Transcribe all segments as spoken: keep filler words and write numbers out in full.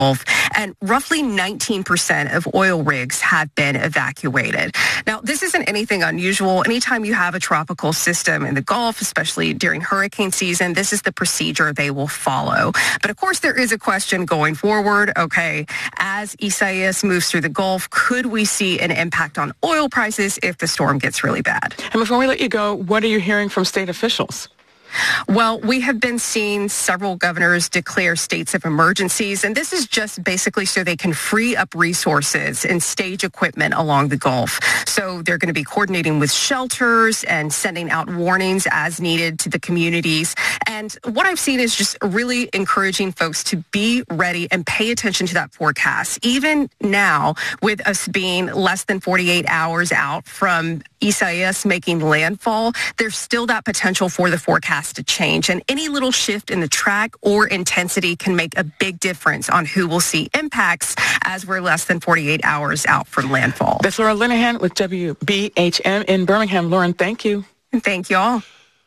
Gulf, and roughly nineteen percent of oil rigs have been evacuated. Now, this isn't anything unusual. Anytime you have a tropical system in the Gulf, especially during hurricane season, this is the procedure they will follow. But of course, there is a question going forward. Okay, as Isaias moves through the Gulf, could we see an impact on oil prices if the storm gets really bad? And before we let you go, what are you hearing from state officials? Well, we have been seeing several governors declare states of emergencies, and this is just basically so they can free up resources and stage equipment along the Gulf. So they're going to be coordinating with shelters and sending out warnings as needed to the communities. And what I've seen is just really encouraging folks to be ready and pay attention to that forecast. Even now, with us being less than forty-eight hours out from Isaias making landfall, there's still that potential for the forecast to change, and any little shift in the track or intensity can make a big difference on who will see impacts as we're less than forty-eight hours out from landfall. That's Laura Linehan with W B H M in Birmingham. Lauren, thank you. Thank you all.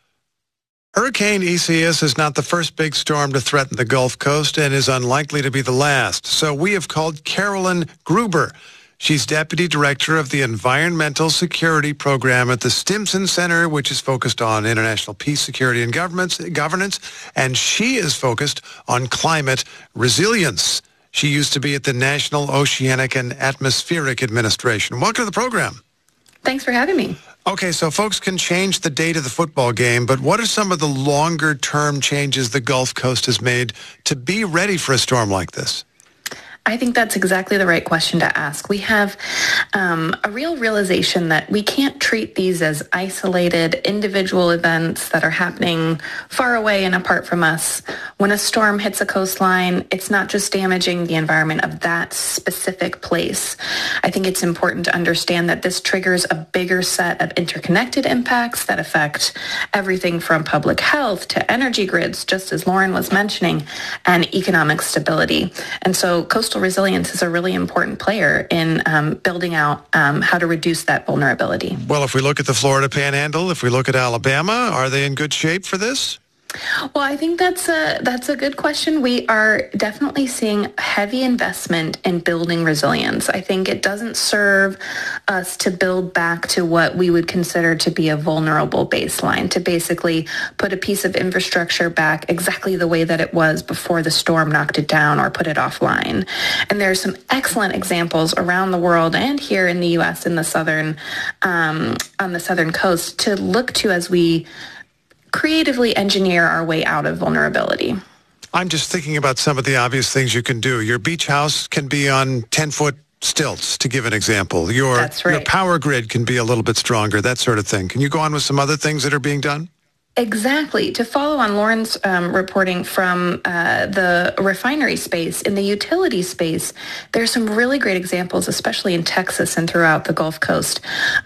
Hurricane Isaias is not the first big storm to threaten the Gulf Coast and is unlikely to be the last. So we have called Carolyn Gruber. She's Deputy Director of the Environmental Security Program at the Stimson Center, which is focused on international peace, security, and governance, governance, and she is focused on climate resilience. She used to be at the National Oceanic and Atmospheric Administration. Welcome to the program. Thanks for having me. Okay, so folks can change the date of the football game, but what are some of the longer-term changes the Gulf Coast has made to be ready for a storm like this? I think that's exactly the right question to ask. We have um, a real realization that we can't treat these as isolated individual events that are happening far away and apart from us. When a storm hits a coastline, it's not just damaging the environment of that specific place. I think it's important to understand that this triggers a bigger set of interconnected impacts that affect everything from public health to energy grids, just as Lauren was mentioning, and economic stability. And so coastal resilience is a really important player in um, building out um, how to reduce that vulnerability. Well, if we look at the Florida Panhandle, if we look at Alabama, are they in good shape for this? Well, I think that's a that's a good question. We are definitely seeing heavy investment in building resilience. I think it doesn't serve us to build back to what we would consider to be a vulnerable baseline, to basically put a piece of infrastructure back exactly the way that it was before the storm knocked it down or put it offline. And there are some excellent examples around the world and here in the U S in the southern um, on the southern coast to look to as we creatively engineer our way out of vulnerability. I'm just thinking about some of the obvious things you can do. Your beach house can be on ten-foot stilts, to give an example. Your, That's right. your power grid can be a little bit stronger, that sort of thing. Can you go on with some other things that are being done? Exactly. To follow on Lauren's um, reporting from uh, the refinery space, in the utility space, there's some really great examples, especially in Texas and throughout the Gulf Coast,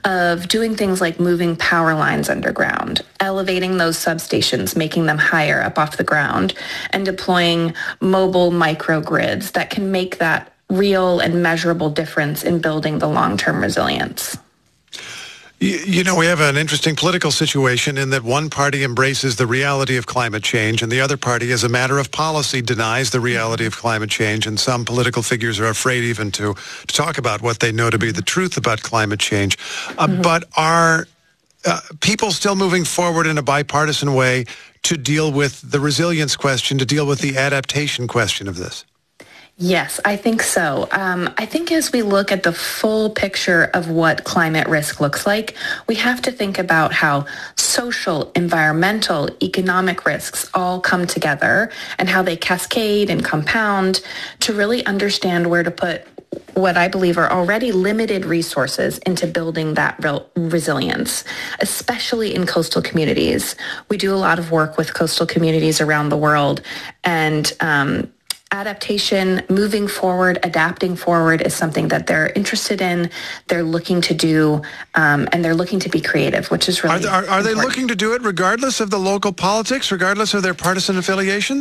of doing things like moving power lines underground, elevating those substations, making them higher up off the ground, and deploying mobile microgrids that can make that real and measurable difference in building the long-term resilience. You know, we have an interesting political situation in that one party embraces the reality of climate change and the other party, as a matter of policy, denies the reality of climate change. And some political figures are afraid even to, to talk about what they know to be the truth about climate change. Uh, mm-hmm. But are uh, people still moving forward in a bipartisan way to deal with the resilience question, to deal with the adaptation question of this? Yes, I think so. Um, I think as we look at the full picture of what climate risk looks like, we have to think about how social, environmental, economic risks all come together and how they cascade and compound to really understand where to put what I believe are already limited resources into building that real resilience, especially in coastal communities. We do a lot of work with coastal communities around the world, and um, adaptation, moving forward, adapting forward is something that they're interested in, they're looking to do, um, and they're looking to be creative, which is really Are, are, are they looking to do it regardless of the local politics, regardless of their partisan affiliations?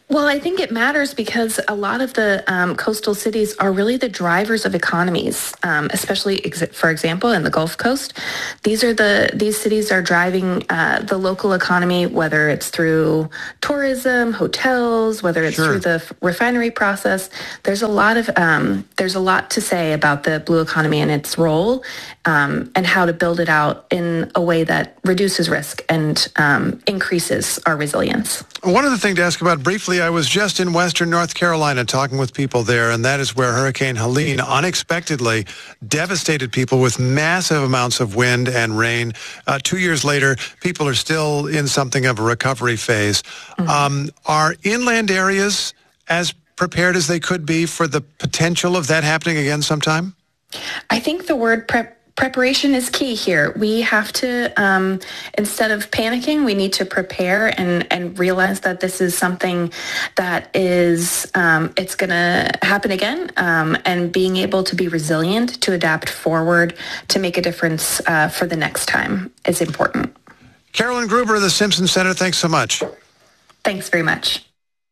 Well, I think it matters because a lot of the um, coastal cities are really the drivers of economies, um, especially, ex- for example, in the Gulf Coast. These are the these cities are driving uh, the local economy, whether it's through tourism, hotels, whether it's Sure. through the f- refinery process. There's a lot of um, there's a lot to say about the blue economy and its role, um, and how to build it out in a way that reduces risk and um, increases our resilience. One other thing to ask about briefly, I was just in western North Carolina talking with people there, and that is where Hurricane Helene unexpectedly devastated people with massive amounts of wind and rain. Uh, two years later, people are still in something of a recovery phase. Mm-hmm. Um, are inland areas as prepared as they could be for the potential of that happening again sometime? I think the word prep Preparation is key here. We have to, um, instead of panicking, we need to prepare and, and realize that this is something that is, um, it's going to happen again, um, and being able to be resilient, to adapt forward, to make a difference uh, for the next time is important. Carolyn Gruber of the Simpson Center, thanks so much. Thanks very much.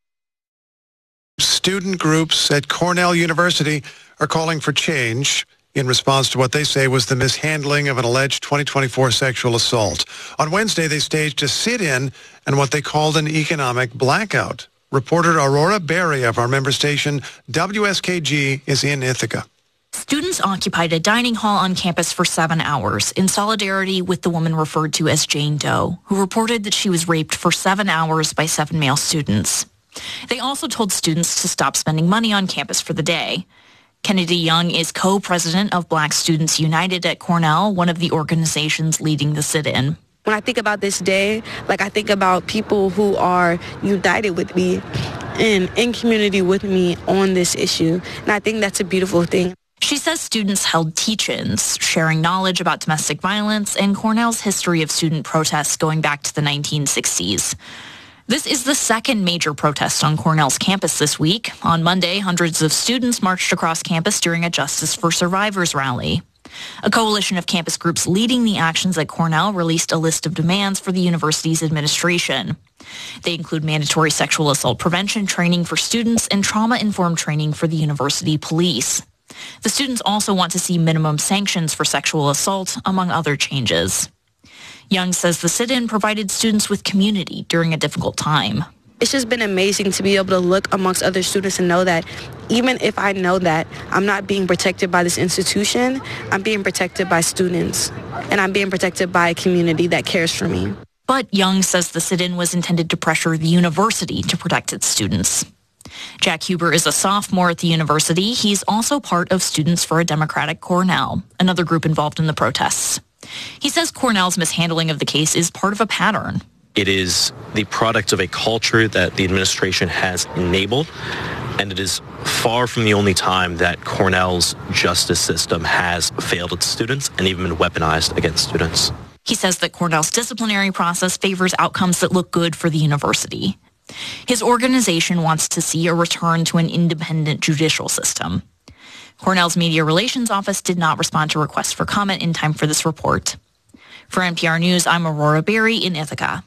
Student groups at Cornell University are calling for change in response to what they say was the mishandling of an alleged twenty twenty-four sexual assault. On Wednesday, they staged a sit-in and what they called an economic blackout. Reporter Aurora Berry of our member station W S K G is in Ithaca. Students occupied a dining hall on campus for seven hours in solidarity with the woman referred to as Jane Doe, who reported that she was raped for seven hours by seven male students. They also told students to stop spending money on campus for the day. Kennedy Young is co-president of Black Students United at Cornell, one of the organizations leading the sit-in. When I think about this day, like I think about people who are united with me and in community with me on this issue. And I think that's a beautiful thing. She says students held teach-ins, sharing knowledge about domestic violence and Cornell's history of student protests going back to the nineteen sixties. This is the second major protest on Cornell's campus this week. On Monday, hundreds of students marched across campus during a Justice for Survivors rally. A coalition of campus groups leading the actions at Cornell released a list of demands for the university's administration. They include mandatory sexual assault prevention training for students and trauma-informed training for the university police. The students also want to see minimum sanctions for sexual assault, among other changes. Young says the sit-in provided students with community during a difficult time. It's just been amazing to be able to look amongst other students and know that even if I know that I'm not being protected by this institution, I'm being protected by students, and I'm being protected by a community that cares for me. But Young says the sit-in was intended to pressure the university to protect its students. Jack Huber is a sophomore at the university. He's also part of Students for a Democratic Cornell, another group involved in the protests. He says Cornell's mishandling of the case is part of a pattern. It is the product of a culture that the administration has enabled, and it is far from the only time that Cornell's justice system has failed its students and even been weaponized against students. He says that Cornell's disciplinary process favors outcomes that look good for the university. His organization wants to see a return to an independent judicial system. Cornell's Media Relations Office did not respond to requests for comment in time for this report. For N P R News, I'm Aurora Berry in Ithaca.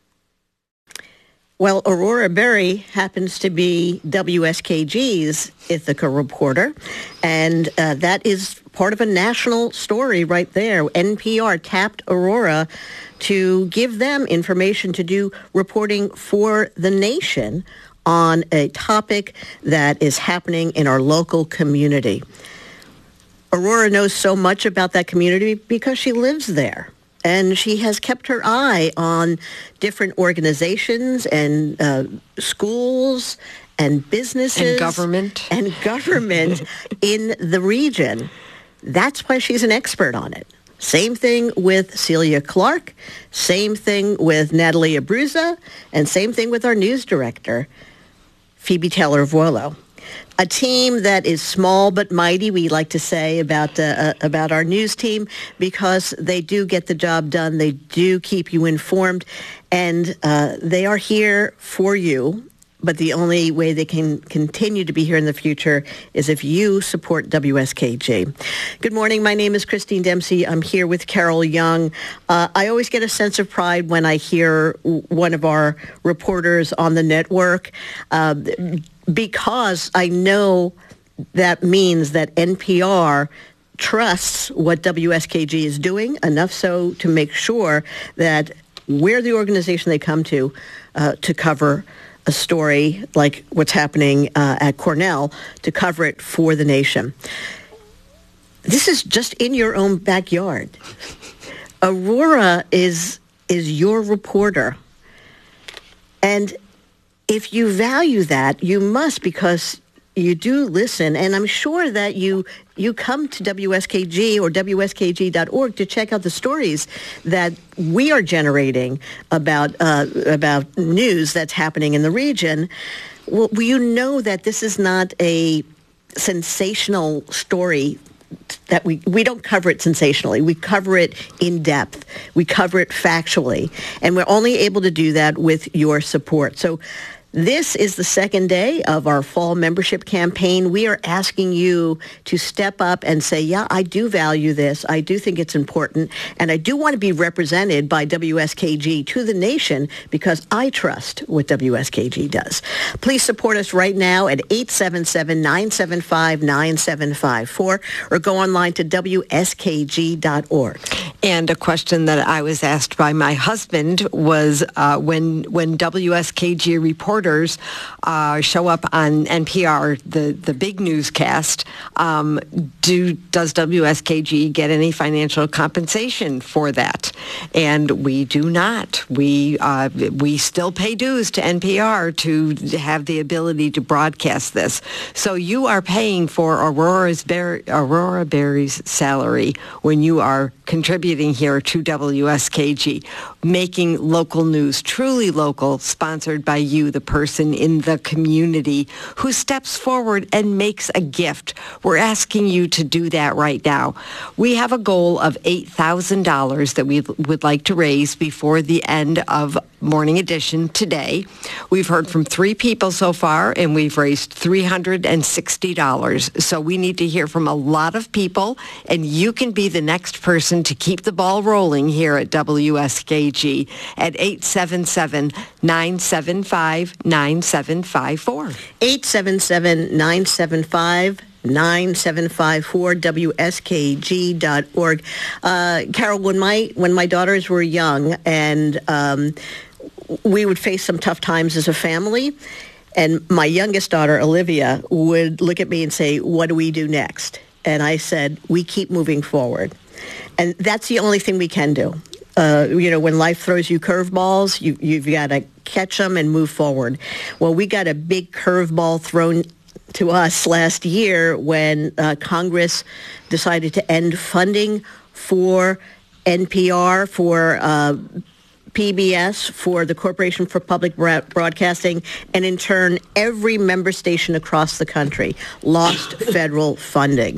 Well, Aurora Berry happens to be W S K G's Ithaca reporter, and uh, that is part of a national story right there. N P R tapped Aurora to give them information to do reporting for the nation on a topic that is happening in our local community. Aurora knows so much about that community because she lives there. And she has kept her eye on different organizations and uh, schools and businesses. And government. And government in the region. That's why she's an expert on it. Same thing with Celia Clark, same thing with Natalie Abruzza, and same thing with our news director, Phoebe Taylor-Vuolo. A team that is small but mighty, we like to say about uh, uh, about our news team, because they do get the job done. They do keep you informed, and uh, they are here for you but the only way they can continue to be here in the future is if you support W S K G. Good morning. My name is Christine Dempsey. I'm here with Carol Young. Uh, I always get a sense of pride when I hear one of our reporters on the network uh, because I know that means that N P R trusts what W S K G is doing, enough so to make sure that we're the organization they come to uh, to cover a story like what's happening uh, at Cornell, to cover it for the nation. This is just in your own backyard. Aurora is is your reporter. And if you value that, you must, because you do listen, and I'm sure that you you come to W S K G or W S K G dot org to check out the stories that we are generating about uh, about news that's happening in the region. Well, you know that this is not a sensational story. That we, we don't cover it sensationally. We cover it in depth. We cover it factually. And we're only able to do that with your support. So this is the second day of our fall membership campaign. We are asking you to step up and say, yeah, I do value this. I do think it's important. And I do want to be represented by W S K G to the nation because I trust what W S K G does. Please support us right now at eight seven seven, nine seven five, nine seven five four or go online to W S K G dot org. And a question that I was asked by my husband was uh, when when W S K G reporters uh, show up on N P R, the, the big newscast, um, do does W S K G get any financial compensation for that? And we do not. We uh, we still pay dues to N P R to have the ability to broadcast this. So you are paying for Aurora's Ber- Aurora Berry's salary when you are contributing here to W S K G, making local news truly local, sponsored by you, the person in the community who steps forward and makes a gift. We're asking you to do that right now. We have a goal of eight thousand dollars that we would like to raise before the end of Morning Edition today. We've heard from three people so far, and we've raised three hundred sixty dollars. So we need to hear from a lot of people, and you can be the next person to keep the ball rolling here at W S K G at eight seven seven, nine seven five, nine seven five four. eight seven seven, nine seven five, nine seven five four, W S K G dot org. Uh, Carol, when my when my daughters were young and um, we would face some tough times as a family, and my youngest daughter, Olivia, would look at me and say, what do we do next? And I said, we keep moving forward. And that's the only thing we can do. Uh, you know, when life throws you curveballs, you, you've got to catch them and move forward. Well, we got a big curveball thrown to us last year when uh, Congress decided to end funding for N P R, for uh, P B S, for the Corporation for Public Broadcasting, and in turn, every member station across the country lost federal funding.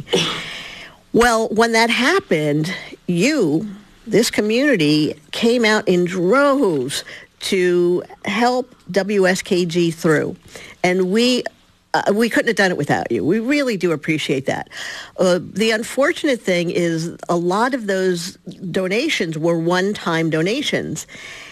Well, when that happened, you, this community, came out in droves to help W S K G through. And we uh, we couldn't have done it without you. We really do appreciate that. Uh, the unfortunate thing is a lot of those donations were one-time donations,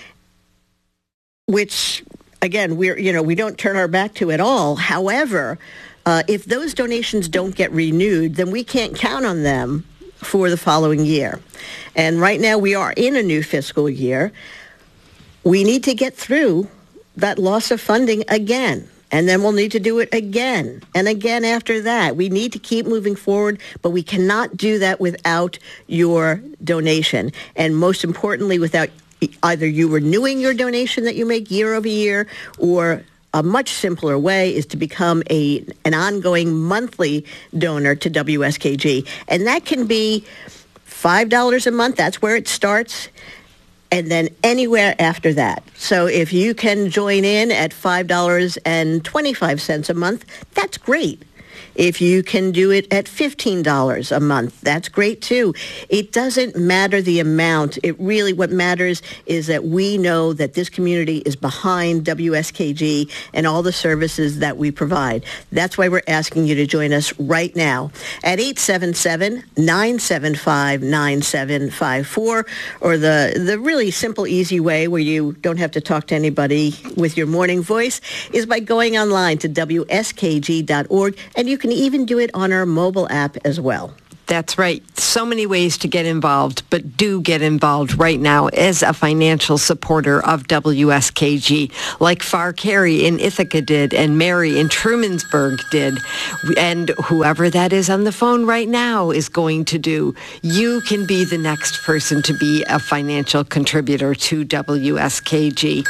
which, again, we're you know we don't turn our back to at all. However, Uh, if those donations don't get renewed, then we can't count on them for the following year. And right now we are in a new fiscal year. We need to get through that loss of funding again. And then we'll need to do it again and again after that. We need to keep moving forward, but we cannot do that without your donation. And most importantly, without either you renewing your donation that you make year over year, or a much simpler way is to become a an ongoing monthly donor to W S K G. And that can be five dollars a month. That's where it starts. And then anywhere after that. So if you can join in at five dollars and twenty-five cents a month, that's great. If you can do it at fifteen dollars a month, that's great too. It doesn't matter the amount. It really, what matters is that we know that this community is behind W S K G and all the services that we provide. That's why we're asking you to join us right now at eight seven seven, nine seven five, nine seven five four, or the, the really simple, easy way where you don't have to talk to anybody with your morning voice is by going online to W S K G dot org, and you can even do it on our mobile app as well. That's right. So many ways to get involved, but do get involved right now as a financial supporter of W S K G, like Far Carey in Ithaca did, and Mary in Trumansburg did, and whoever that is on the phone right now is going to do. You can be the next person to be a financial contributor to W S K G.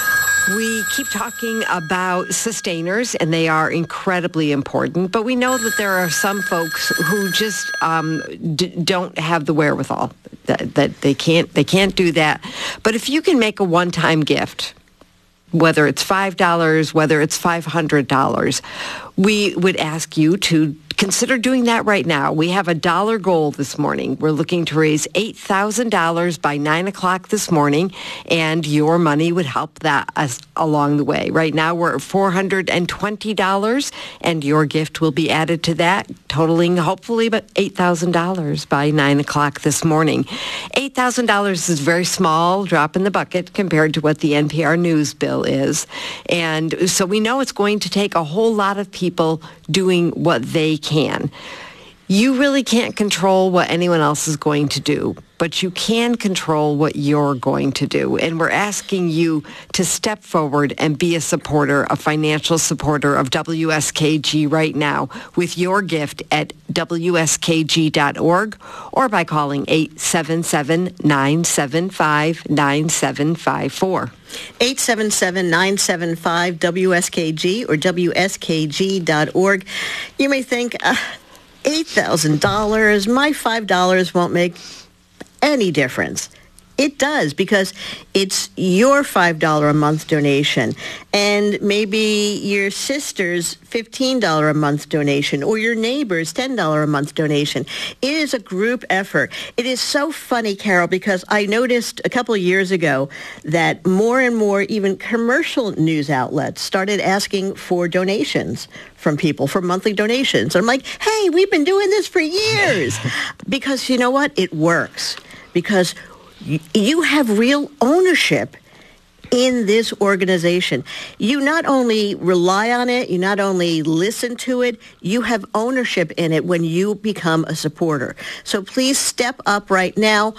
We keep talking about sustainers, and they are incredibly important, but we know that there are some folks who just um, d- don't have the wherewithal, that, that they can't they can't do that. But if you can make a one-time gift, whether it's five dollars, whether it's five hundred dollars, we would ask you to consider doing that right now. We have a dollar goal this morning. We're looking to raise eight thousand dollars by nine o'clock this morning, and your money would help that us along the way. Right now, we're at four hundred twenty dollars, and your gift will be added to that, totaling hopefully about eight thousand dollars by nine o'clock this morning. eight thousand dollars is a very small drop in the bucket compared to what the N P R News bill is. And so we know it's going to take a whole lot of people doing what they can. You really can't control what anyone else is going to do, but you can control what you're going to do. And we're asking you to step forward and be a supporter, a financial supporter of W S K G right now with your gift at W S K G dot org or by calling eight seven seven, nine seven five, nine seven five four. eight seven seven, nine seven five, W S K G or W S K G dot org. You may think, uh, eight thousand dollars, my five dollars won't make any difference. It does, because it's your five dollars a month donation, and maybe your sister's fifteen dollars a month donation, or your neighbor's ten dollars a month donation. It is a group effort. It is so funny, Carol, because I noticed a couple of years ago that more and more even commercial news outlets started asking for donations from people, for monthly donations. I'm like, hey, we've been doing this for years. Because you know what? It works. Because you have real ownership in this organization. You not only rely on it, you not only listen to it, you have ownership in it when you become a supporter. So please step up right now.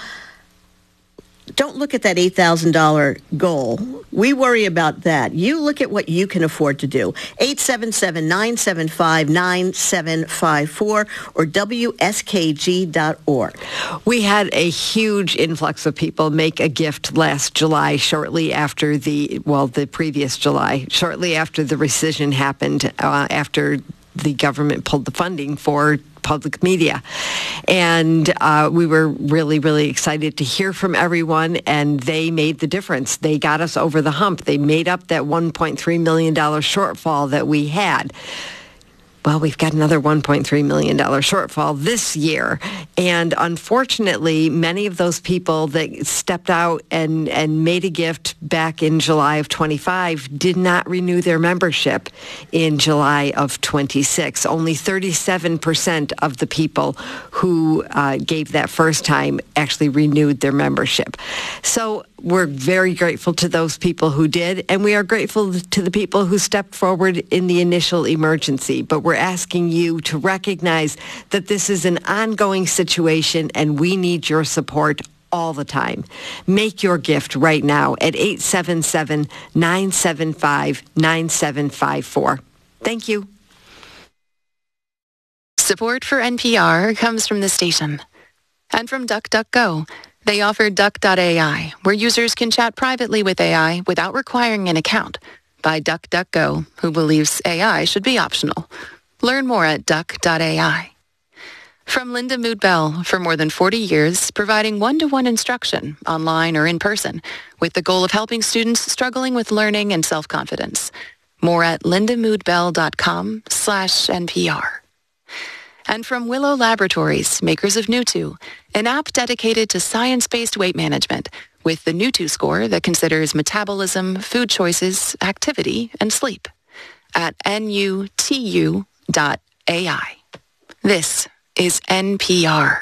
Don't look at that eight thousand dollars goal. We worry about that. You look at what you can afford to do. eight seven seven, nine seven five, nine seven five four or W S K G dot org. We had a huge influx of people make a gift last July, shortly after the, well, the previous July, shortly after the rescission happened, uh, after the government pulled the funding for public media. And uh, we were really, really excited to hear from everyone, and they made the difference. They got us over the hump. They made up that one point three million dollars shortfall that we had. Well, we've got another one point three million dollars shortfall this year. And unfortunately, many of those people that stepped out and, and made a gift back in July of twenty-five did not renew their membership in July of twenty-six. Only thirty-seven percent of the people who uh, gave that first time actually renewed their membership. So we're very grateful to those people who did, and we are grateful to the people who stepped forward in the initial emergency. But we're asking you to recognize that this is an ongoing situation, and we need your support all the time. Make your gift right now at eight seven seven, nine seven five, nine seven five four. Thank you. Support for N P R comes from the station and from DuckDuckGo. They offer Duck dot A I, where users can chat privately with A I without requiring an account, by DuckDuckGo, who believes A I should be optional. Learn more at Duck dot A I. From Linda Mood Bell, for more than forty years, providing one-to-one instruction, online or in person, with the goal of helping students struggling with learning and self-confidence. More at lindamoodbell.com slash NPR. And from Willow Laboratories, makers of Nutu, an app dedicated to science-based weight management with the Nutu score that considers metabolism, food choices, activity, and sleep at N U T U dot A I. This is N P R.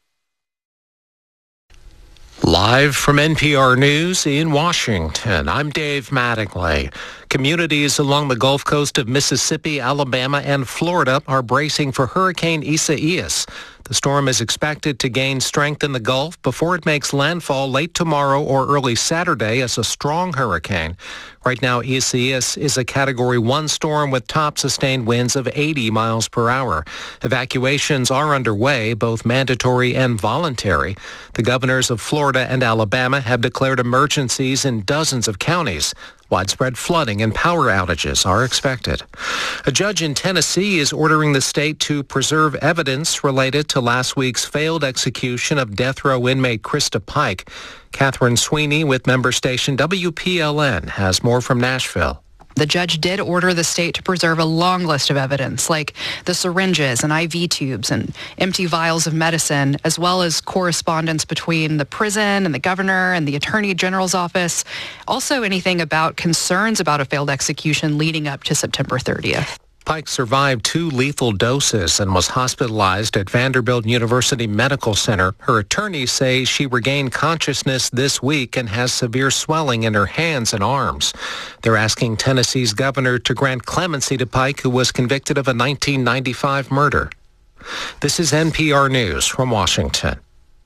Live from N P R News in Washington, I'm Dave Mattingly. Communities along the Gulf Coast of Mississippi, Alabama, and Florida are bracing for Hurricane Isaias. The storm is expected to gain strength in the Gulf before it makes landfall late tomorrow or early Saturday as a strong hurricane. Right now, Isaias is a Category one storm with top sustained winds of eighty miles per hour. Evacuations are underway, both mandatory and voluntary. The governors of Florida and Alabama have declared emergencies in dozens of counties. Widespread flooding and power outages are expected. A judge in Tennessee is ordering the state to preserve evidence related to last week's failed execution of death row inmate Krista Pike. Catherine Sweeney with member station W P L N has more from Nashville. The judge did order the state to preserve a long list of evidence, like the syringes and I V tubes and empty vials of medicine, as well as correspondence between the prison and the governor and the attorney general's office. Also anything about concerns about a failed execution leading up to September thirtieth. Pike survived two lethal doses and was hospitalized at Vanderbilt University Medical Center. Her attorneys say she regained consciousness this week and has severe swelling in her hands and arms. They're asking Tennessee's governor to grant clemency to Pike, who was convicted of a nineteen ninety-five murder. This is N P R News from Washington.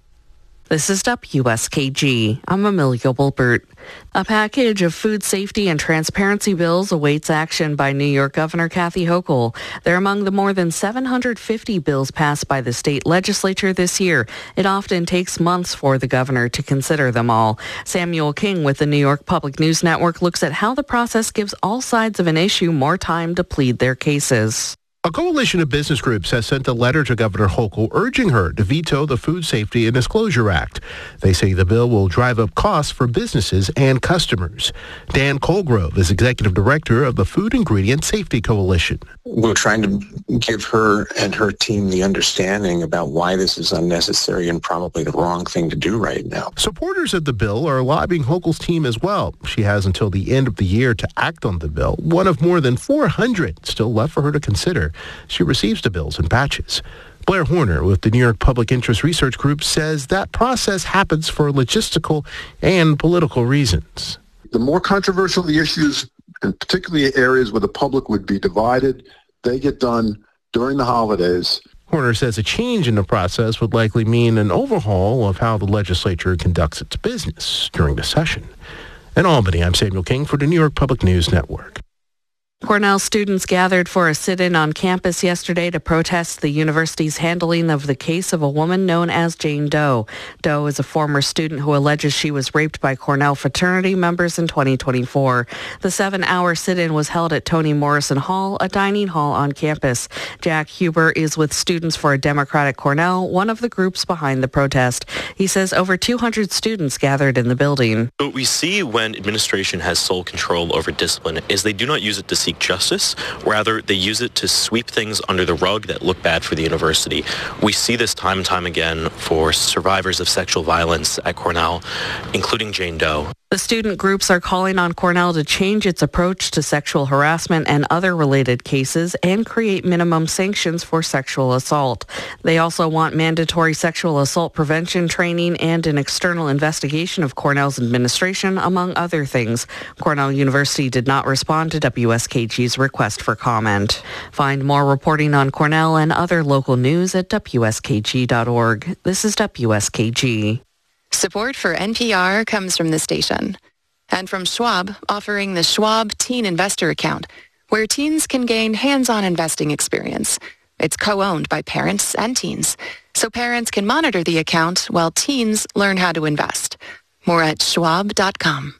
This is W S K G. I'm Amelia Wilbert. A package of food safety and transparency bills awaits action by New York Governor Kathy Hochul. They're among the more than seven hundred fifty bills passed by the state legislature this year. It often takes months for the governor to consider them all. Samuel King with the New York Public News Network looks at how the process gives all sides of an issue more time to plead their cases. A coalition of business groups has sent a letter to Governor Hochul urging her to veto the Food Safety and Disclosure Act. They say the bill will drive up costs for businesses and customers. Dan Colgrove is executive director of the Food Ingredient Safety Coalition. We're trying to give her and her team the understanding about why this is unnecessary and probably the wrong thing to do right now. Supporters of the bill are lobbying Hochul's team as well. She has until the end of the year to act on the bill, one of more than four hundred still left for her to consider. She receives the bills in batches. Blair Horner with the New York Public Interest Research Group says that process happens for logistical and political reasons. The more controversial the issues, and particularly areas where the public would be divided, they get done during the holidays. Horner says a change in the process would likely mean an overhaul of how the legislature conducts its business during the session. In Albany, I'm Samuel King for the New York Public News Network. Cornell students gathered for a sit-in on campus yesterday to protest the university's handling of the case of a woman known as Jane Doe. Doe is a former student who alleges she was raped by Cornell fraternity members in twenty twenty-four. The seven-hour sit-in was held at Toni Morrison Hall, a dining hall on campus. Jack Huber is with Students for a Democratic Cornell, one of the groups behind the protest. He says over two hundred students gathered in the building. What we see when administration has sole control over discipline is they do not use it to seek justice. Rather, they use it to sweep things under the rug that look bad for the university. We see this time and time again for survivors of sexual violence at Cornell, including Jane Doe. The student groups are calling on Cornell to change its approach to sexual harassment and other related cases and create minimum sanctions for sexual assault. They also want mandatory sexual assault prevention training and an external investigation of Cornell's administration, among other things. Cornell University did not respond to W S K G's request for comment. Find more reporting on Cornell and other local news at W S K G dot org. This is W S K G. Support for N P R comes from the station and from Schwab, offering the Schwab Teen Investor Account, where teens can gain hands-on investing experience. It's co-owned by parents and teens, so parents can monitor the account while teens learn how to invest. More at schwab dot com.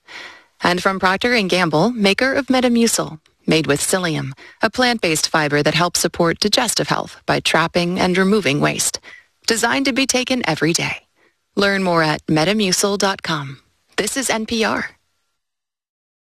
And from Procter and Gamble, maker of Metamucil, made with psyllium, a plant-based fiber that helps support digestive health by trapping and removing waste. Designed to be taken every day. Learn more at metamucil dot com. This is N P R.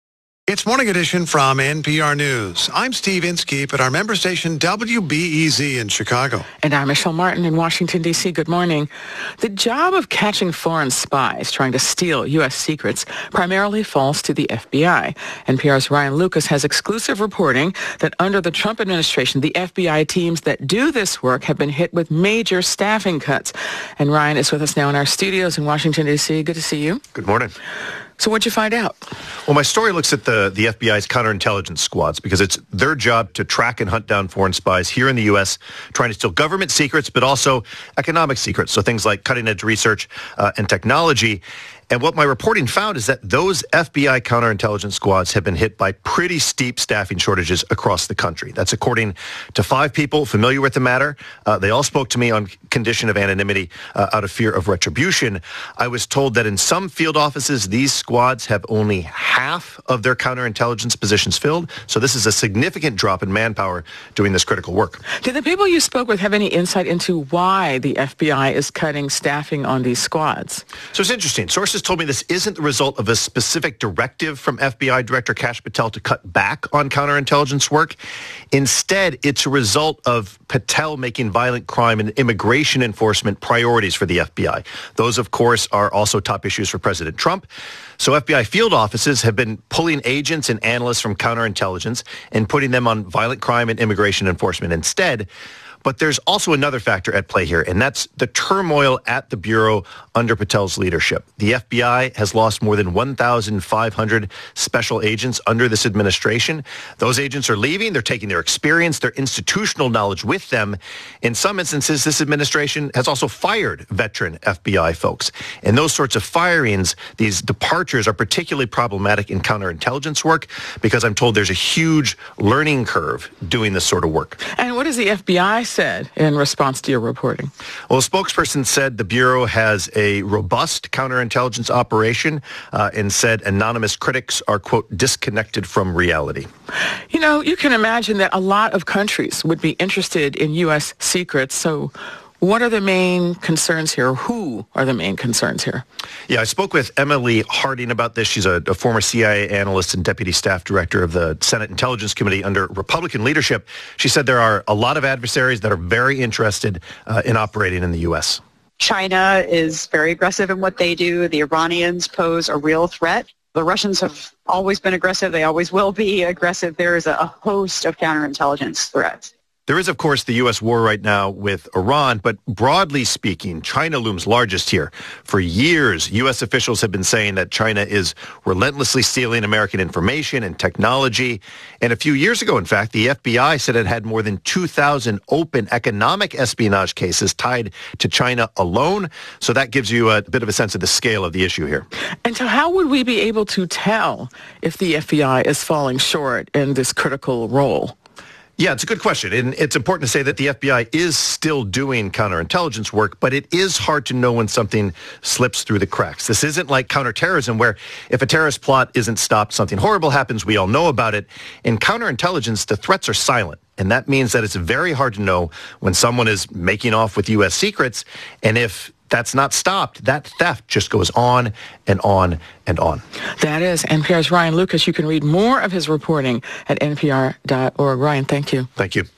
It's Morning Edition from N P R News. I'm Steve Inskeep at our member station W B E Z in Chicago. And I'm Michelle Martin in Washington, D C. Good morning. The job of catching foreign spies trying to steal U S secrets primarily falls to the F B I. N P R's Ryan Lucas has exclusive reporting that under the Trump administration, the F B I teams that do this work have been hit with major staffing cuts. And Ryan is with us now in our studios in Washington, D C. Good to see you. Good morning. So what'd you find out? Well, my story looks at the, the F B I's counterintelligence squads because it's their job to track and hunt down foreign spies here in the U S, trying to steal government secrets, but also economic secrets. So things like cutting-edge research uh, and technology. And what my reporting found is that those F B I counterintelligence squads have been hit by pretty steep staffing shortages across the country. That's according to five people familiar with the matter. Uh, they all spoke to me on condition of anonymity uh, out of fear of retribution. I was told that in some field offices, these squads have only half of their counterintelligence positions filled. So this is a significant drop in manpower doing this critical work. Did the people you spoke with have any insight into why the F B I is cutting staffing on these squads? So it's interesting. Sources told me this isn't the result of a specific directive from F B I Director Kash Patel to cut back on counterintelligence work. Instead, it's a result of Patel making violent crime and immigration enforcement priorities for the F B I. Those, of course, are also top issues for President Trump. So F B I field offices have been pulling agents and analysts from counterintelligence and putting them on violent crime and immigration enforcement instead. But there's also another factor at play here, and that's the turmoil at the Bureau under Patel's leadership. The F B I has lost more than one thousand five hundred special agents under this administration. Those agents are leaving. They're taking their experience, their institutional knowledge with them. In some instances, this administration has also fired veteran F B I folks. And those sorts of firings, these departures, are particularly problematic in counterintelligence work because I'm told there's a huge learning curve doing this sort of work. And what does the F B I said in response to your reporting? Well, a spokesperson said the Bureau has a robust counterintelligence operation uh, and said anonymous critics are, quote, disconnected from reality. You know, you can imagine that a lot of countries would be interested in U S secrets. So what are the main concerns here? Who are the main concerns here? Yeah, I spoke with Emily Harding about this. She's a, a former C I A analyst and deputy staff director of the Senate Intelligence Committee under Republican leadership. She said there are a lot of adversaries that are very interested uh, in operating in the U S. China is very aggressive in what they do. The Iranians pose a real threat. The Russians have always been aggressive. They always will be aggressive. There is a, a host of counterintelligence threats. There is, of course, the U S war right now with Iran, but broadly speaking, China looms largest here. For years, U S officials have been saying that China is relentlessly stealing American information and technology. And a few years ago, in fact, the F B I said it had more than two thousand open economic espionage cases tied to China alone. So that gives you a bit of a sense of the scale of the issue here. And so how would we be able to tell if the F B I is falling short in this critical role? Yeah, it's a good question. And it's important to say that the F B I is still doing counterintelligence work, but it is hard to know when something slips through the cracks. This isn't like counterterrorism where if a terrorist plot isn't stopped, something horrible happens, we all know about it. In counterintelligence, the threats are silent. And that means that it's very hard to know when someone is making off with U S secrets. And if that's not stopped, that theft just goes on and on and on. That is N P R's Ryan Lucas. You can read more of his reporting at N P R dot org. Ryan, thank you. Thank you.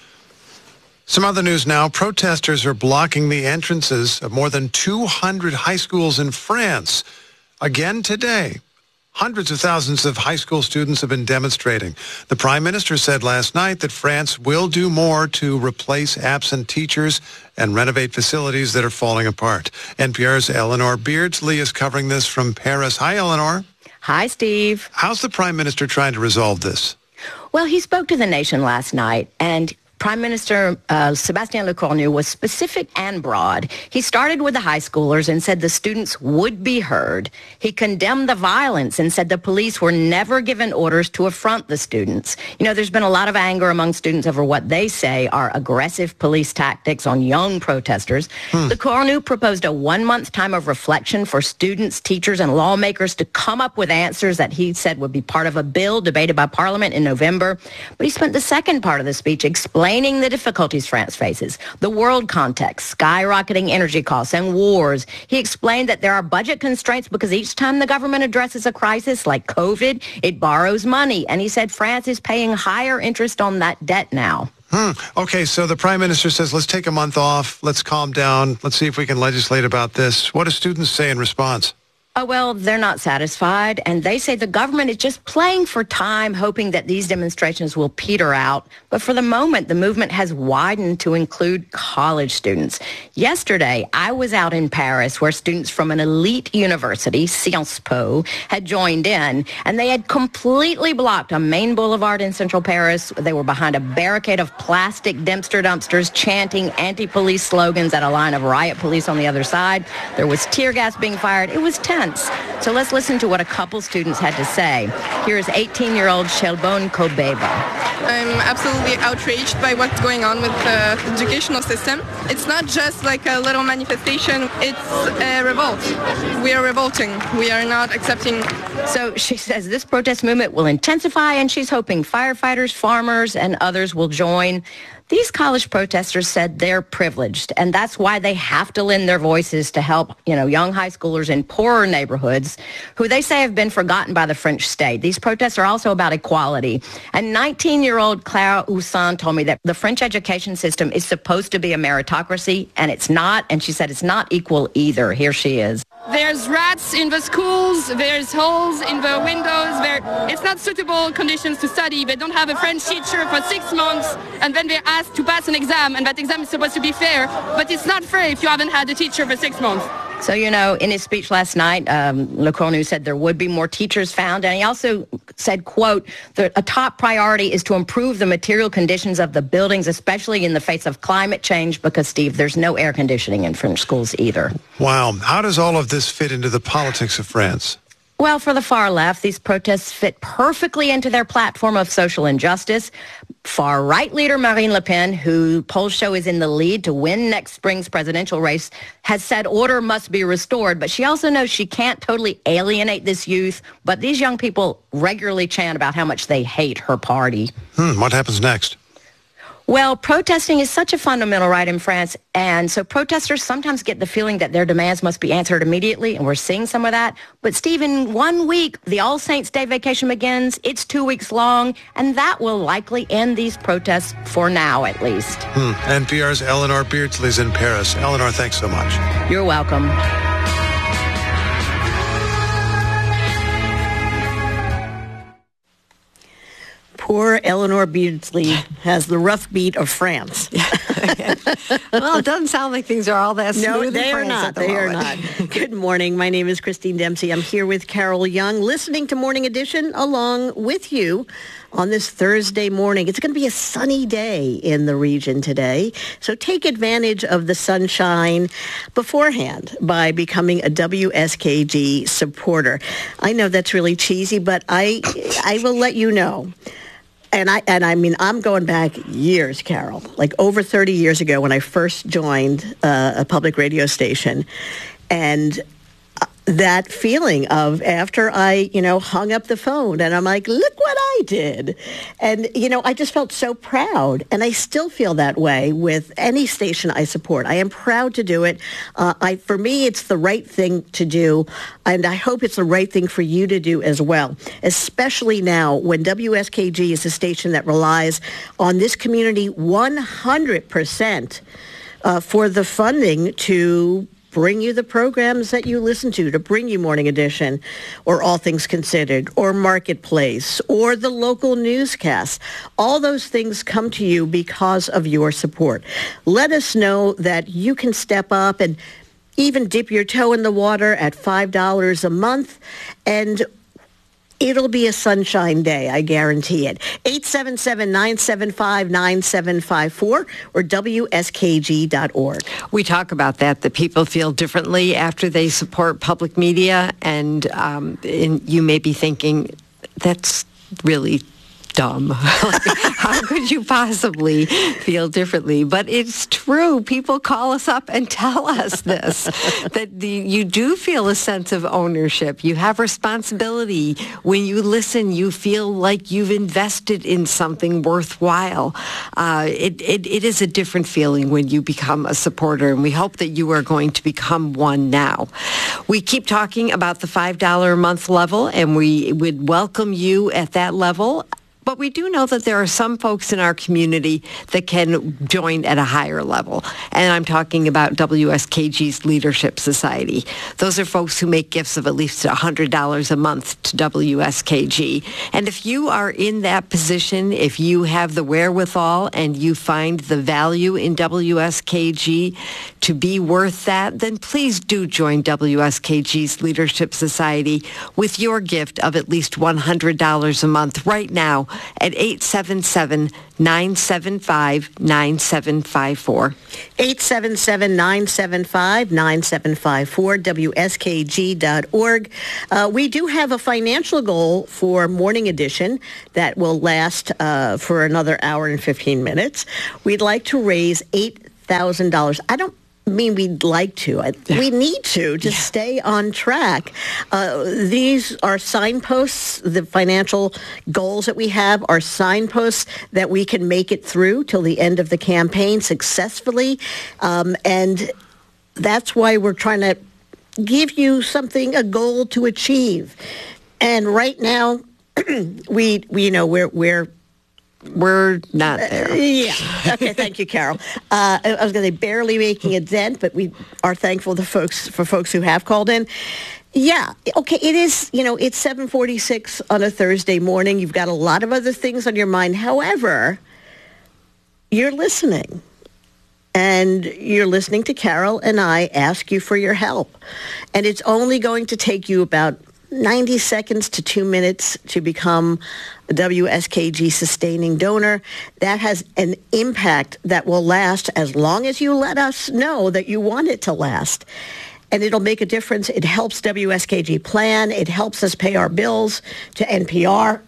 Some other news now. Protesters are blocking the entrances of more than two hundred high schools in France again today. Hundreds of thousands of high school students have been demonstrating. The Prime Minister said last night that France will do more to replace absent teachers and renovate facilities that are falling apart. N P R's Eleanor Beardsley is covering this from Paris. Hi, Eleanor. Hi, Steve. How's the Prime Minister trying to resolve this? Well, he spoke to the nation last night, and Prime Minister uh, Sébastien Lecornu was specific and broad. He started with the high schoolers and said the students would be heard. He condemned the violence and said the police were never given orders to affront the students. You know, there's been a lot of anger among students over what they say are aggressive police tactics on young protesters. Hmm. Lecornu proposed a one-month time of reflection for students, teachers, and lawmakers to come up with answers that he said would be part of a bill debated by Parliament in November. But he spent the second part of the speech explaining explaining the difficulties France faces, the world context, skyrocketing energy costs, and wars. He explained that there are budget constraints because each time the government addresses a crisis like COVID, it borrows money. And he said France is paying higher interest on that debt now. Hmm. Okay, so the Prime Minister says, let's take a month off, let's calm down, let's see if we can legislate about this. What do students say in response? Oh, well, they're not satisfied, and they say the government is just playing for time, hoping that these demonstrations will peter out. But for the moment, the movement has widened to include college students. Yesterday, I was out in Paris where students from an elite university, Sciences Po, had joined in, and they had completely blocked a main boulevard in central Paris. They were behind a barricade of plastic Dempster dumpsters, chanting anti-police slogans at a line of riot police on the other side. There was tear gas being fired. It was tense. So let's listen to what a couple students had to say. Here is eighteen-year-old Shelbone Kobeba. I'm absolutely outraged by what's going on with the educational system. It's not just like a little manifestation, it's a revolt. We are revolting. We are not accepting. So she says this protest movement will intensify, and she's hoping firefighters, farmers, and others will join. These college protesters said they're privileged, and that's why they have to lend their voices to help, you know, young high schoolers in poorer neighborhoods who they say have been forgotten by the French state. These protests are also about equality. And nineteen-year-old Clara Houssin told me that the French education system is supposed to be a meritocracy, and it's not, and she said it's not equal either. Here she is. There's rats in the schools, there's holes in the windows, there, it's not suitable conditions to study. They don't have a French teacher for six months, and then they're asked to pass an exam, and that exam is supposed to be fair, but it's not fair if you haven't had a teacher for six months. So, you know, in his speech last night, um, Le Cornu said there would be more teachers found. And he also said, quote, the, a top priority is to improve the material conditions of the buildings, especially in the face of climate change, because, Steve, there's no air conditioning in French schools either. Wow. How does all of this fit into the politics of France? Well, for the far left, these protests fit perfectly into their platform of social injustice. Far-right leader Marine Le Pen, who polls show is in the lead to win next spring's presidential race, has said order must be restored. But she also knows she can't totally alienate this youth. But these young people regularly chant about how much they hate her party. Hmm, what happens next? Well, protesting is such a fundamental right in France, and so protesters sometimes get the feeling that their demands must be answered immediately, and we're seeing some of that. But, Steve, in one week, the All Saints' Day vacation begins. It's two weeks long, and that will likely end these protests for now, at least. Hmm. N P R's Eleanor Beardsley's in Paris. Eleanor, thanks so much. You're welcome. Poor Eleanor Beardsley has the rough beat of France. Well, it doesn't sound like things are all that smooth. No, in they are France not. at the They moment. are not. Good morning. My name is Christine Dempsey. I'm here with Carol Young, listening to Morning Edition along with you on this Thursday morning. It's going to be a sunny day in the region today, so take advantage of the sunshine beforehand by becoming a W S K G supporter. I know that's really cheesy, but I I will let you know. And I and I mean, I'm going back years, Carol, like over thirty years ago when I first joined uh, a public radio station. And that feeling of after I, you know, hung up the phone and I'm like, look what I did. And, you know, I just felt so proud. And I still feel that way with any station I support. I am proud to do it. Uh, I, for me, it's the right thing to do. And I hope it's the right thing for you to do as well, especially now when W S K G is a station that relies on this community one hundred percent uh, for the funding to bring you the programs that you listen to, to bring you Morning Edition or All Things Considered or Marketplace or the local newscasts. All those things come to you because of your support. Let us know that you can step up and even dip your toe in the water at five dollars a month, and it'll be a sunshine day, I guarantee it. eight seven seven, nine seven five, nine seven five four or W S K G dot org. We talk about that, that people feel differently after they support public media, and, um, and you may be thinking, that's really dumb. Like, how could you possibly feel differently? But it's true. People call us up and tell us this, that the, you do feel a sense of ownership. You have responsibility. When you listen, you feel like you've invested in something worthwhile. Uh, it, it, it is a different feeling when you become a supporter, and we hope that you are going to become one now. We keep talking about the five dollars a month level, and we would welcome you at that level. But we do know that there are some folks in our community that can join at a higher level. And I'm talking about W S K G's Leadership Society. Those are folks who make gifts of at least one hundred dollars a month to W S K G. And if you are in that position, if you have the wherewithal and you find the value in W S K G to be worth that, then please do join W S K G's Leadership Society with your gift of at least one hundred dollars a month right now at eight seven seven, nine seven five, nine seven five four. eight seven seven, nine seven five, nine seven five four, W S K G dot org. Uh, we do have a financial goal for Morning Edition that will last uh, for another hour and fifteen minutes. We'd like to raise eight thousand dollars. I don't mean we'd like to. We need to to yeah. stay on track. Uh, these are signposts. The financial goals that we have are signposts that we can make it through till the end of the campaign successfully. Um, and that's why we're trying to give you something, a goal to achieve. And right now, we, we, you know, we're, we're, We're not there. Uh, yeah. Okay. Thank you, Carol. Uh, I was going to say barely making a dent, but we are thankful to folks for folks who have called in. Yeah. Okay. It is. You know, it's seven forty-six on a Thursday morning. You've got a lot of other things on your mind. However, you're listening, and you're listening to Carol and I ask you for your help, and it's only going to take you about ninety seconds to two minutes to become a W S K G sustaining donor. That has an impact that will last as long as you let us know that you want it to last. And it'll make a difference. It helps W S K G plan. It helps us pay our bills to N P R.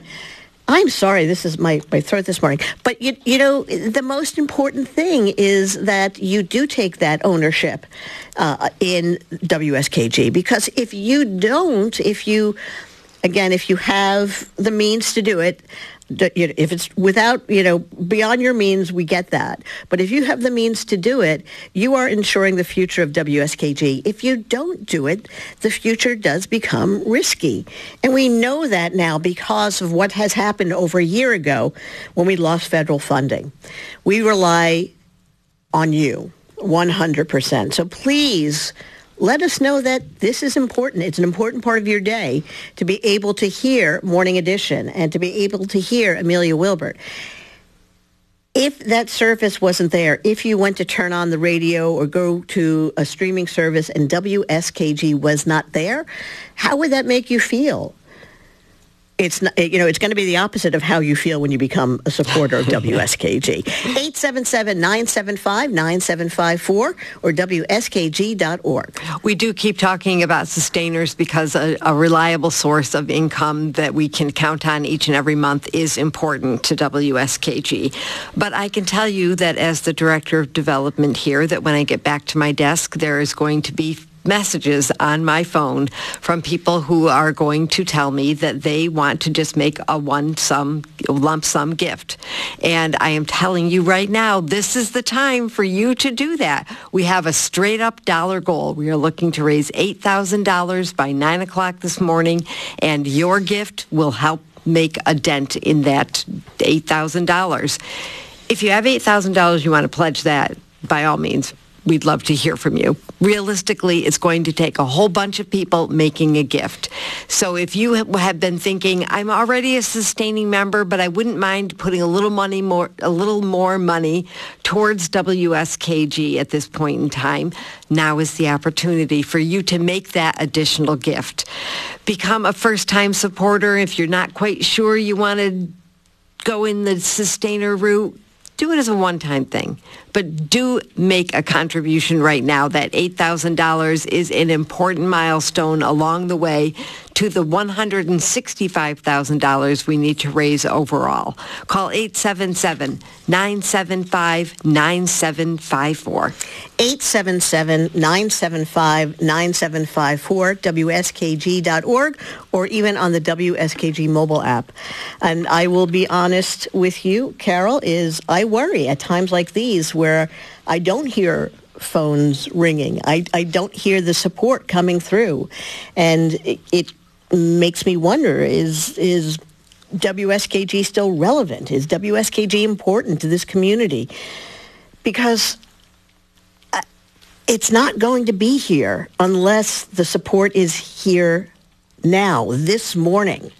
I'm sorry, this is my, my throat this morning. But, you, you know, the most important thing is that you do take that ownership uh, in W S K G. Because if you don't, if you, again, if you have the means to do it, if it's without, you know, beyond your means, we get that. But if you have the means to do it, you are ensuring the future of W S K G. If you don't do it, the future does become risky. And we know that now because of what has happened over a year ago when we lost federal funding. We rely on you one hundred percent. So please let us know that this is important. It's an important part of your day to be able to hear Morning Edition and to be able to hear Amelia Wilbert. If that service wasn't there, if you went to turn on the radio or go to a streaming service and W S K G was not there, how would that make you feel? It's not, you know, it's going to be the opposite of how you feel when you become a supporter of W S K G. eight seven seven, nine seven five, nine seven five four or W S K G dot org. We do keep talking about sustainers because a, a reliable source of income that we can count on each and every month is important to W S K G. But I can tell you that as the Director of Development here, that when I get back to my desk, there is going to be messages on my phone from people who are going to tell me that they want to just make a one sum lump sum gift. And I am telling you right now, this is the time for you to do that. We have a straight up dollar goal. We are looking to raise eight thousand dollars by nine o'clock this morning, and your gift will help make a dent in that eight thousand dollars. If you have eight thousand dollars, you want to pledge that, by all means, we'd love to hear from you. Realistically, it's going to take a whole bunch of people making a gift. So if you have been thinking, I'm already a sustaining member, but I wouldn't mind putting a little money more, a little more money towards W S K G at this point in time, now is the opportunity for you to make that additional gift. Become a first-time supporter. If you're not quite sure you want to go in the sustainer route, do it as a one-time thing, but do make a contribution right now. That eight thousand dollars is an important milestone along the way to the one hundred sixty-five thousand dollars we need to raise overall. Call eight seven seven, nine seven five, nine seven five four. eight seven seven, nine seven five, nine seven five four, W S K G dot org, or even on the W S K G mobile app. And I will be honest with you, Carol, is I worry at times like these where I don't hear phones ringing. I, I don't hear the support coming through. And it, it makes me wonder, is is W S K G still relevant? Is W S K G important to this community? Because it's not going to be here unless the support is here now, this morning.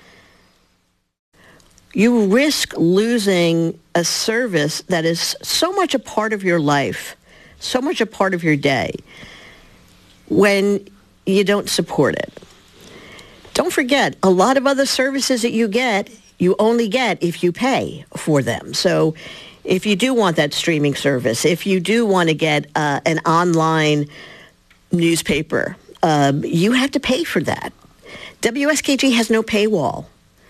You risk losing a service that is so much a part of your life, so much a part of your day, when you don't support it. Don't forget, a lot of other services that you get, you only get if you pay for them. So if you do want that streaming service, if you do want to get uh, an online newspaper, um, you have to pay for that. W S K G has no paywall.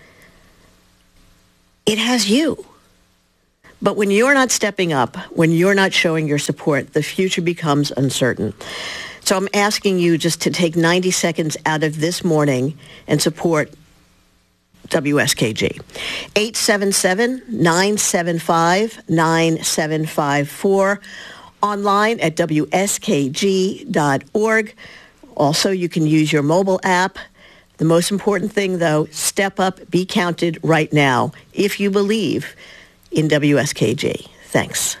It has you. But when you're not stepping up, when you're not showing your support, the future becomes uncertain. So I'm asking you just to take ninety seconds out of this morning and support W S K G. eight seven seven, nine seven five, nine seven five four. Online at W S K G dot org. Also, you can use your mobile app. The most important thing, though, step up, be counted right now if you believe in W S K G. Thanks.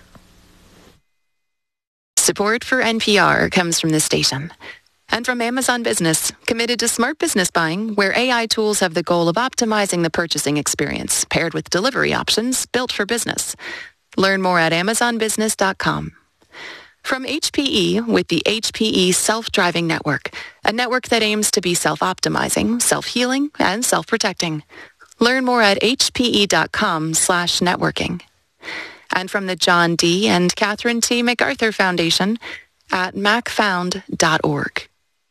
Support for N P R comes from this station. And from Amazon Business, committed to smart business buying, where A I tools have the goal of optimizing the purchasing experience, paired with delivery options built for business. Learn more at amazon business dot com. From H P E with the H P E Self-Driving Network, a network that aims to be self-optimizing, self-healing, and self-protecting. Learn more at H P E dot com slash networking. And from the John D. and Catherine T. MacArthur Foundation at mac found dot org.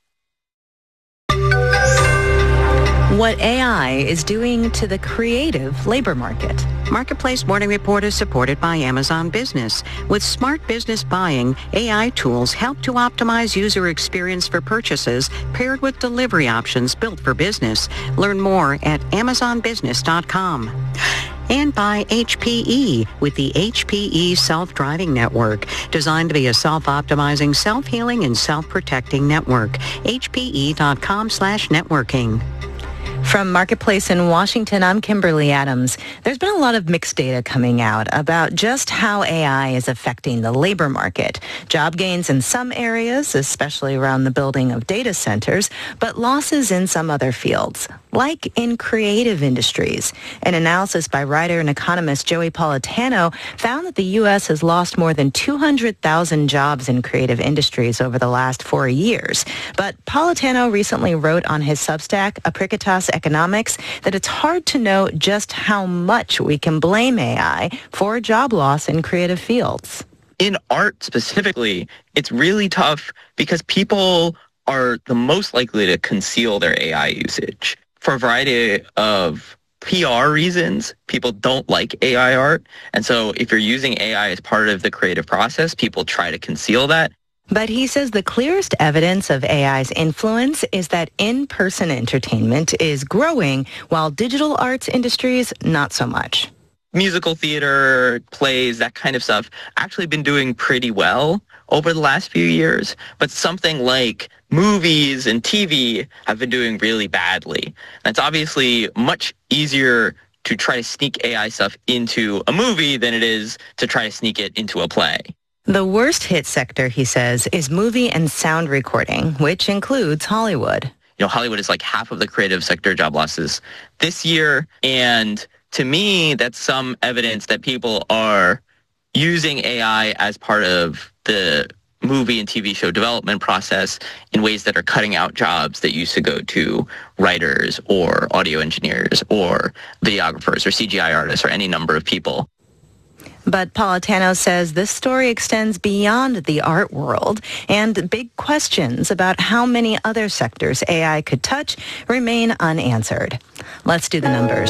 What A I is doing to the creative labor market. Marketplace Morning Report is supported by Amazon Business. With smart business buying, A I tools help to optimize user experience for purchases paired with delivery options built for business. Learn more at amazon business dot com. And by H P E with the H P E Self-Driving Network, designed to be a self-optimizing, self-healing, and self-protecting network. H P E dot com slash networking. From Marketplace in Washington, I'm Kimberly Adams. There's been a lot of mixed data coming out about just how A I is affecting the labor market. Job gains in some areas, especially around the building of data centers, but losses in some other fields, like in creative industries. An analysis by writer and economist Joey Politano found that the U S has lost more than two hundred thousand jobs in creative industries over the last four years. But Politano recently wrote on his Substack, Apricotas Economics, that it's hard to know just how much we can blame A I for job loss in creative fields. In art specifically, it's really tough because people are the most likely to conceal their A I usage. For a variety of P R reasons, people don't like A I art. And so if you're using A I as part of the creative process, people try to conceal that. But he says the clearest evidence of A I's influence is that in-person entertainment is growing, while digital arts industries, not so much. Musical theater, plays, that kind of stuff, actually been doing pretty well over the last few years. But something like movies and T V have been doing really badly. And it's obviously much easier to try to sneak A I stuff into a movie than it is to try to sneak it into a play. The worst hit sector, he says, is movie and sound recording, which includes Hollywood. You know, Hollywood is like half of the creative sector job losses this year. And to me, that's some evidence that people are using A I as part of the movie and T V show development process in ways that are cutting out jobs that used to go to writers or audio engineers or videographers or C G I artists or any number of people. But Politano says this story extends beyond the art world, and big questions about how many other sectors A I could touch remain unanswered. Let's do the numbers.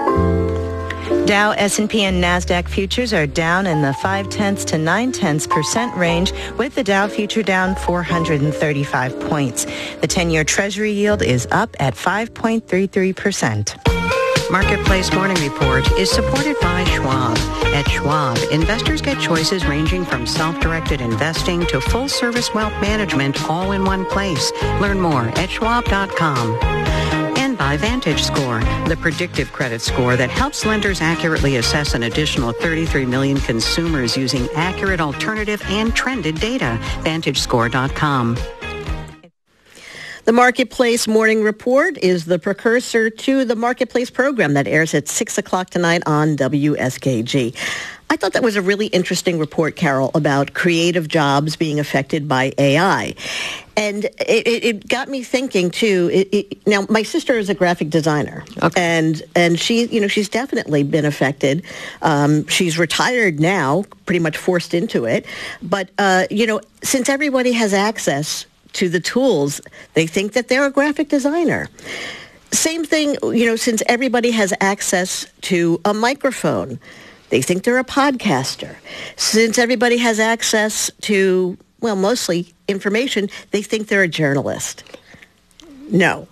Dow, S and P, and NASDAQ futures are down in the five-tenths to nine-tenths percent range, with the Dow future down four hundred thirty-five points. The ten-year Treasury yield is up at five point three three percent. Marketplace Morning Report is supported by Schwab. At Schwab, investors get choices ranging from self-directed investing to full-service wealth management all in one place. Learn more at schwab dot com. And by VantageScore, the predictive credit score that helps lenders accurately assess an additional thirty-three million consumers using accurate alternative and trended data. Vantage Score dot com. The Marketplace Morning Report is the precursor to the Marketplace program that airs at six o'clock tonight on W S K G. I thought that was a really interesting report, Carol, about creative jobs being affected by A I. And it, it, it got me thinking, too. It, it, now, my sister is a graphic designer, okay. and and she, you know, she's definitely been affected. Um, she's retired now, pretty much forced into it. But, uh, you know, since everybody has access to the tools, they think that they're a graphic designer. Same thing, you know, since everybody has access to a microphone, they think they're a podcaster. Since everybody has access to, well, mostly information, they think they're a journalist. No.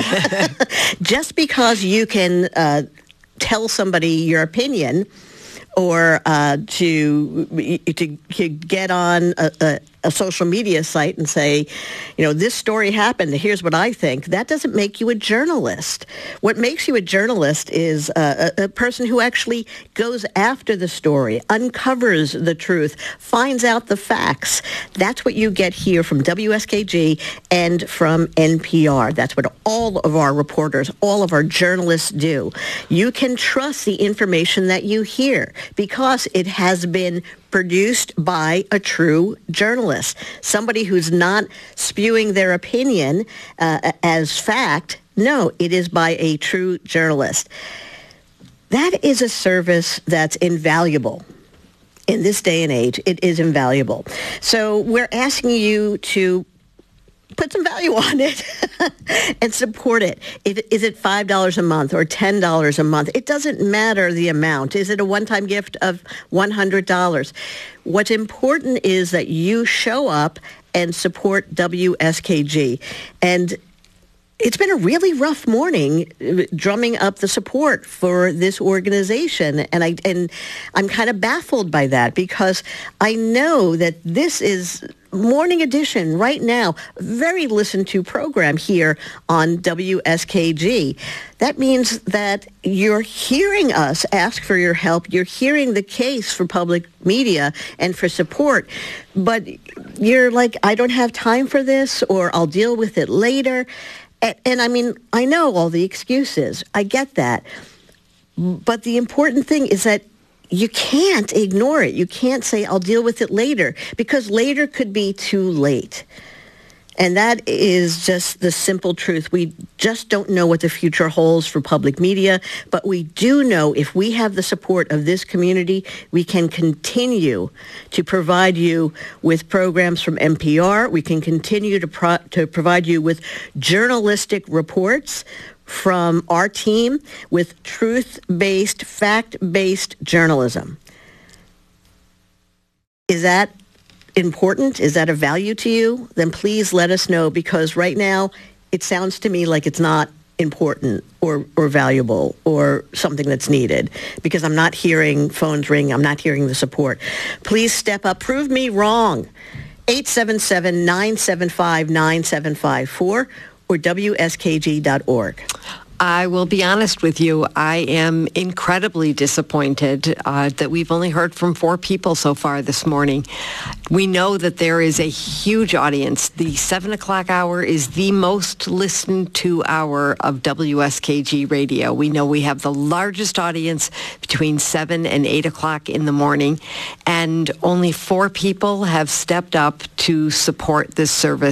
Just because you can uh, tell somebody your opinion or uh, to, to to get on a, a, a social media site and say, you know, this story happened, here's what I think, that doesn't make you a journalist. What makes you a journalist is a, a, a person who actually goes after the story, uncovers the truth, finds out the facts. That's what you get here from W S K G and from N P R. That's what all of our reporters, all of our journalists do. You can trust the information that you hear because it has been produced by a true journalist, somebody who's not spewing their opinion uh, as fact. No, it is by a true journalist. That is a service that's invaluable. In this day and age, it is invaluable. So we're asking you to put some value on it and support it. If, is it five dollars a month or ten dollars a month? It doesn't matter the amount. Is it a one-time gift of one hundred dollars? What's important is that you show up and support W S K G. And it's been a really rough morning drumming up the support for this organization. And, I, and I'm kind of baffled by that because I know that this is Morning Edition right now, very listened to program here on W S K G. That means that you're hearing us ask for your help. You're hearing the case for public media and for support. But you're like, I don't have time for this, or I'll deal with it later. And, and I mean, I know all the excuses. I get that. But the important thing is that you can't ignore it. You can't say, I'll deal with it later, because later could be too late. And that is just the simple truth. We just don't know what the future holds for public media, but we do know if we have the support of this community, we can continue to provide you with programs from N P R. We can continue to, pro- to provide you with journalistic reports from our team with truth-based, fact-based journalism. Is that important? Is that of value to you? Then please let us know, because right now it sounds to me like it's not important or, or valuable or something that's needed, because I'm not hearing phones ring. I'm not hearing the support. Please step up. Prove me wrong. eight seven seven, nine seven five, nine seven five four or W S K G dot org. I will be honest with you. I am incredibly disappointed uh, that we've only heard from four people so far this morning. We know that there is a huge audience. The seven o'clock hour is the most listened to hour of W S K G radio. We know we have the largest audience between seven and eight o'clock in the morning, and only four people have stepped up to support this service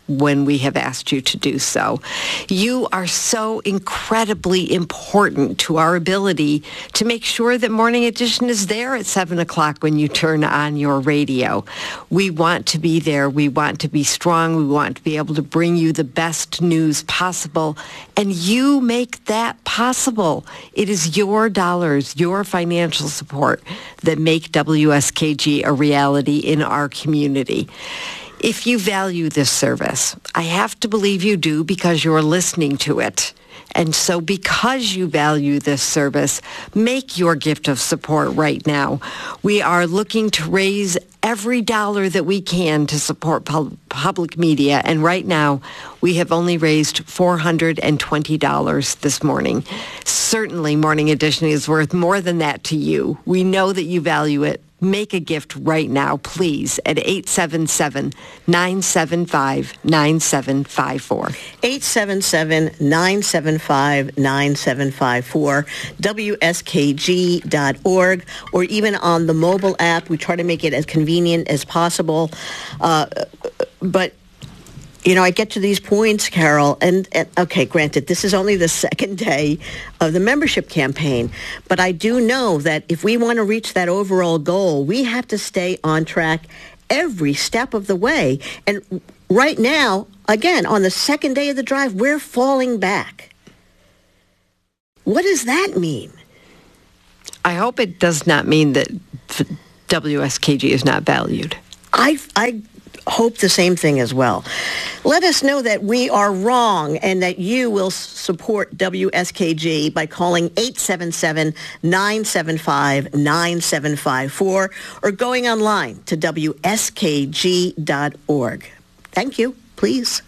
when we have asked you to do so. You are so incredibly important to our ability to make sure that Morning Edition is there at seven o'clock when you turn on your radio. We want to be there. We want to be strong. We want to be able to bring you the best news possible. And you make that possible. It is your dollars, your financial support that make W S K G a reality in our community. If you value this service, I have to believe you do because you're listening to it. And so because you value this service, make your gift of support right now. We are looking to raise every dollar that we can to support pub- public media. And right now, we have only raised four hundred twenty dollars this morning. Certainly, Morning Edition is worth more than that to you. We know that you value it. Make a gift right now, please, at eight seven seven, nine seven five, nine seven five four. eight seven seven, nine seven five, nine seven five four, W S K G dot org, or even on the mobile app. We try to make it as convenient as possible. Uh, but You know, I get to these points, Carol, and, and, okay, granted, this is only the second day of the membership campaign, but I do know that if we want to reach that overall goal, we have to stay on track every step of the way. And right now, again, on the second day of the drive, we're falling back. What does that mean? I hope it does not mean that W S K G is not valued. I, I hope the same thing as well. Let us know that we are wrong and that you will support W S K G by calling eight seven seven, nine seven five, nine seven five four or going online to W S K G dot org. Thank you. Please.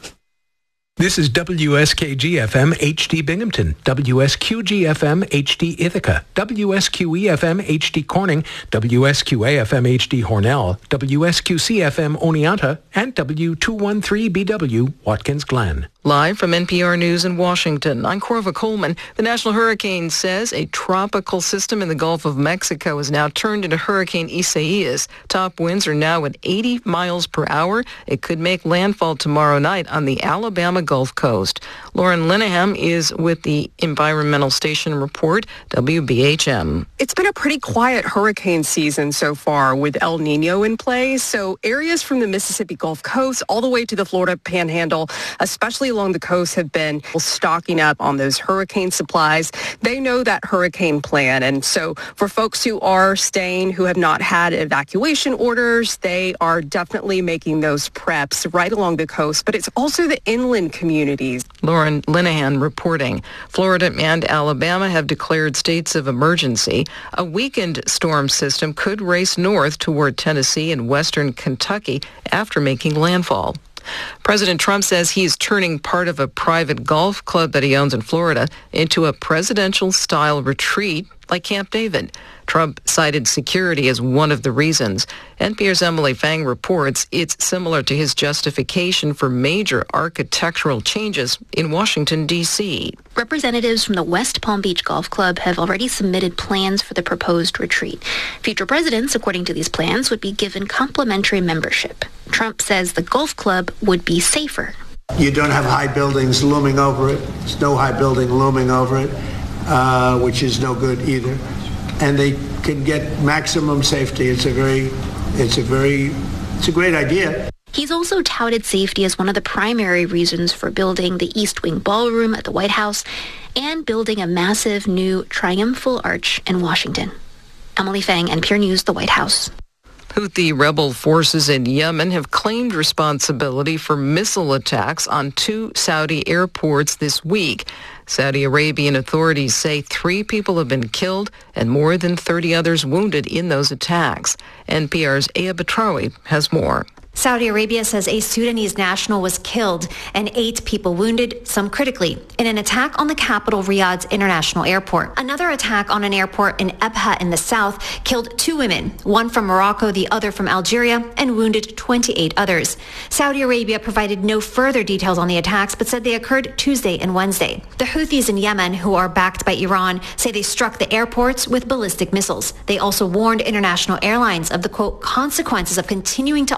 This is W S K G F M H D Binghamton, W S Q G F M H D Ithaca, W S Q E F M H D Corning, W S Q A F M H D Hornell, W S Q C F M Oneonta, and W two thirteen B W Watkins Glen. Live from N P R News in Washington, I'm Corva Coleman. The National Hurricane says a tropical system in the Gulf of Mexico has now turned into Hurricane Isaias. Top winds are now at eighty miles per hour. It could make landfall tomorrow night on the Alabama Gulf Coast. Lauren Linehan is with the Environmental Station Report, W B H M. It's been a pretty quiet hurricane season so far with El Nino in play. So areas from the Mississippi Gulf Coast all the way to the Florida Panhandle, especially along the coast, have been stocking up on those hurricane supplies. They know that hurricane plan. And so for folks who are staying, who have not had evacuation orders, they are definitely making those preps right along the coast. But it's also the inland communities. Lauren Linehan reporting. Florida and Alabama have declared states of emergency. A weakened storm system could race north toward Tennessee and western Kentucky after making landfall. President Trump says he is turning part of a private golf club that he owns in Florida into a presidential-style retreat like Camp David. Trump cited security as one of the reasons. N P R's Emily Fang reports it's similar to his justification for major architectural changes in Washington, D C. Representatives from the West Palm Beach Golf Club have already submitted plans for the proposed retreat. Future presidents, according to these plans, would be given complimentary membership. Trump says the golf club would be safer. You don't have high buildings looming over it. There's no high building looming over it, uh, which is no good either. And they can get maximum safety. It's a very, it's a very, it's a great idea. He's also touted safety as one of the primary reasons for building the East Wing Ballroom at the White House and building a massive new triumphal arch in Washington. Emily Fang, N P R News, the White House. Houthi rebel forces in Yemen have claimed responsibility for missile attacks on two Saudi airports this week. Saudi Arabian authorities say three people have been killed and more than thirty others wounded in those attacks. N P R's Aya Batrawi has more. Saudi Arabia says a Sudanese national was killed and eight people wounded, some critically, in an attack on the capital Riyadh's international airport. Another attack on an airport in Ebha in the south killed two women, one from Morocco, the other from Algeria, and wounded twenty-eight others. Saudi Arabia provided no further details on the attacks, but said they occurred Tuesday and Wednesday. The Houthis in Yemen, who are backed by Iran, say they struck the airports with ballistic missiles. They also warned international airlines of the, quote, consequences of continuing to operate flights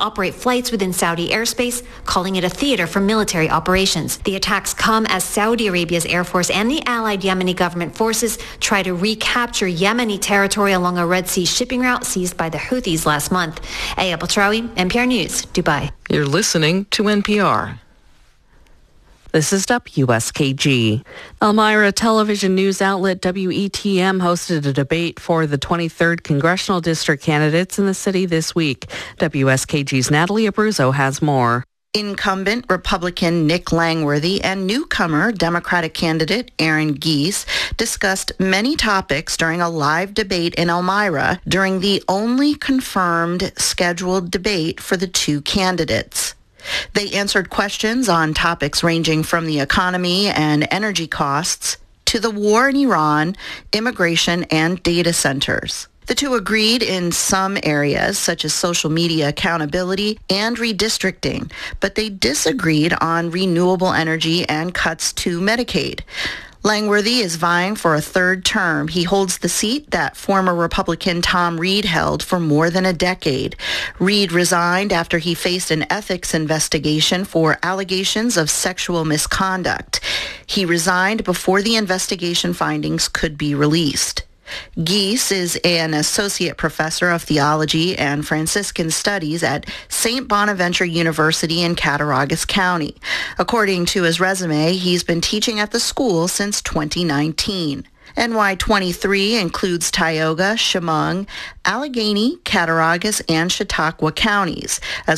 flights within Saudi airspace, calling it a theater for military operations. The attacks come as Saudi Arabia's Air Force and the allied Yemeni government forces try to recapture Yemeni territory along a Red Sea shipping route seized by the Houthis last month. Aya Batrawi, N P R News, Dubai. You're listening to N P R. This is W S K G. Elmira television news outlet W E T M hosted a debate for the twenty-third congressional district candidates in the city this week. W S K G's Natalie Abruzzo has more. Incumbent Republican Nick Langworthy and newcomer Democratic candidate Aaron Geese discussed many topics during a live debate in Elmira during the only confirmed scheduled debate for the two candidates. They answered questions on topics ranging from the economy and energy costs to the war in Iran, immigration, and data centers. The two agreed in some areas, such as social media accountability and redistricting, but they disagreed on renewable energy and cuts to Medicaid. Langworthy is vying for a third term. He holds the seat that former Republican Tom Reed held for more than a decade. Reed resigned after he faced an ethics investigation for allegations of sexual misconduct. He resigned before the investigation findings could be released. Geese is an associate professor of theology and Franciscan studies at Saint Bonaventure University in Cattaraugus County. According to his resume, he's been teaching at the school since twenty nineteen. N Y twenty-three includes Tioga, Chemung, Allegheny, Cattaraugus, and Chautauqua counties, as